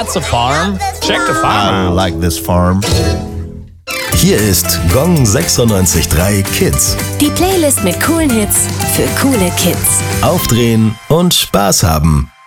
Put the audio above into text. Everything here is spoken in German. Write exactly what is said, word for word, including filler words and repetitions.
That's a farm. Check the I farm out. like this farm. Hier ist Gong sechsundneunzig Komma drei Kids. Die Playlist mit coolen Hits für coole Kids. Aufdrehen und Spaß haben.